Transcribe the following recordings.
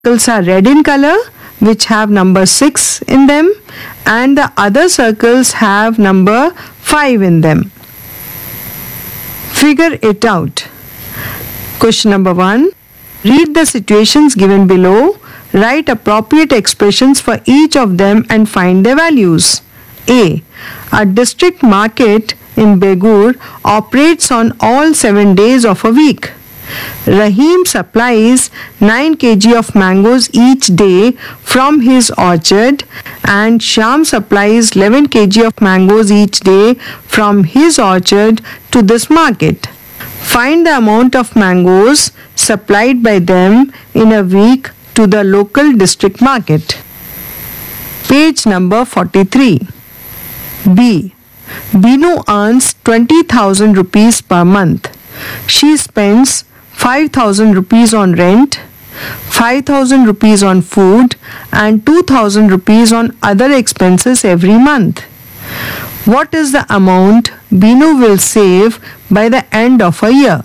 circles are red in color, which have number 6 in them, and the other circles have number 5 in them. Figure it out. Question number 1. Read the situations given below. Write appropriate expressions for each of them and find their values. A. A district market in Begur operates on all 7 days of a week. Rahim supplies 9 kg of mangoes each day from his orchard, and Shyam supplies 11 kg of mangoes each day from his orchard to this market. Find the amount of mangoes supplied by them in a week to the local district market. Page number 43. B. Binu earns 20,000 rupees per month. She spends 5,000 rupees on rent, 5,000 rupees on food, and 2,000 rupees on other expenses every month. What is the amount Binu will save by the end of a year?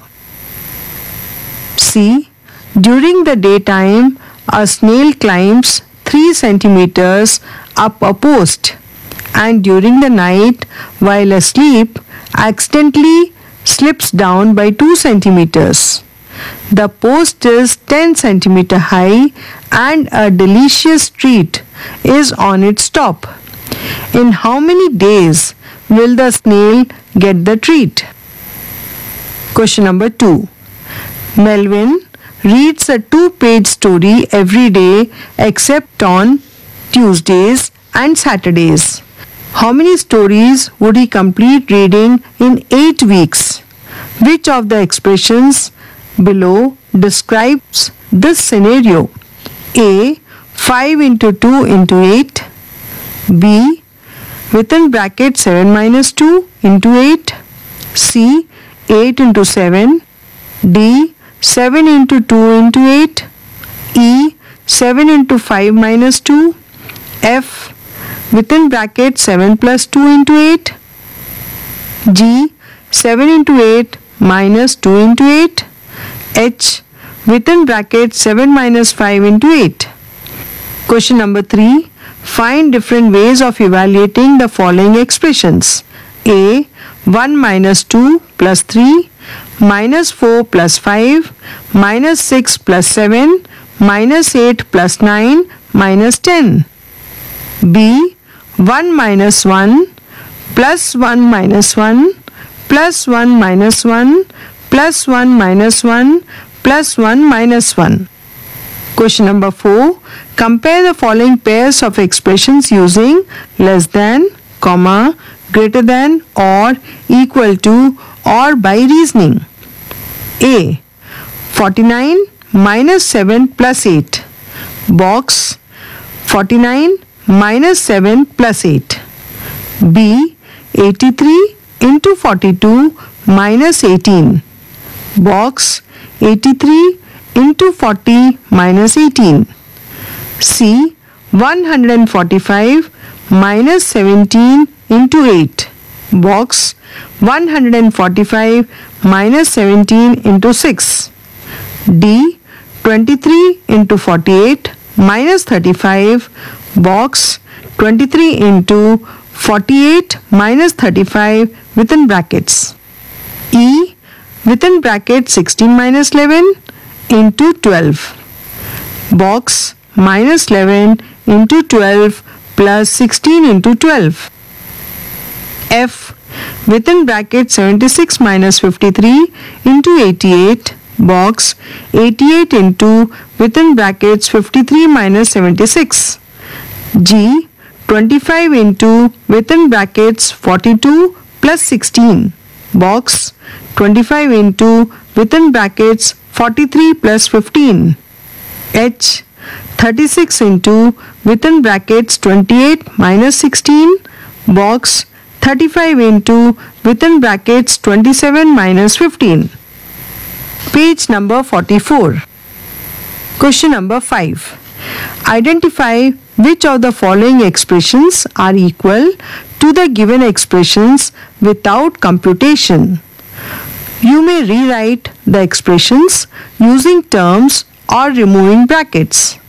C. During the daytime, a snail climbs 3 centimeters up a post, and during the night, while asleep, accidentally slips down by 2 centimeters. The post is 10 centimeter high and a delicious treat is on its top. In how many days will the snail get the treat? Question number 2. Melvin reads a 2-page story every day except on Tuesdays and Saturdays. How many stories would he complete reading in 8 weeks? Which of the expressions below describes this scenario? A. 5 into 2 into 8. B. Within bracket 7 minus 2 into 8. C. 8 into 7. D. 7 into 2 into 8. E. 7 into 5 minus 2. F. Within bracket 7 plus 2 into 8. G. 7 into 8 minus 2 into 8. H. Within bracket 7 minus 5 into 8. Question number 3. Find different ways of evaluating the following expressions. A. 1 minus 2 plus 3, minus 4 plus 5, minus 6 plus 7, minus 8 plus 9, minus 10. B. 1 minus 1 plus 1 minus 1 plus 1 minus 1 plus 1 minus 1 plus 1 minus 1. Question number 4. Compare the following pairs of expressions using less than, comma, greater than, or equal to, or by reasoning. A. 49 minus 7 plus 8. Box. 49 minus 7 plus 8. B. 83 into 42 minus 18. Box. 83 into 40 minus 18. C. 145 minus 17 into 8. Box. 145 minus 17 into 6. D. 23 into 48 minus 35. Box. 23 into 48 minus 35 within brackets. E. Within bracket 16 minus 11 into 12. Box. Minus 11 into 12 plus 16 into 12. F. Within bracket 76 minus 53 into 88. Box. 88 into within brackets 53 minus 76. G. 25 into within brackets 42 plus 16. Box. 25 into within brackets 43 plus 15. H. 36 into within brackets 28 minus 16. Box. 35 into within brackets 27 minus 15. Page number 44. Question number 5. Identify which of the following expressions are equal to the given expressions without computation. You may rewrite the expressions using terms or removing brackets.